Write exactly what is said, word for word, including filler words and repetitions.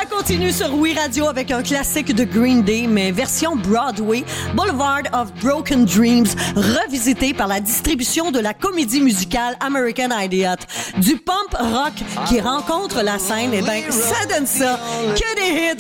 continue sur Oui Radio avec un classique de Green Day, mais version Broadway, Boulevard of Broken Dreams, revisité par la distribution de la comédie musicale American Idiot. Du pump rock qui rencontre la scène, et ben ça donne ça, que des hits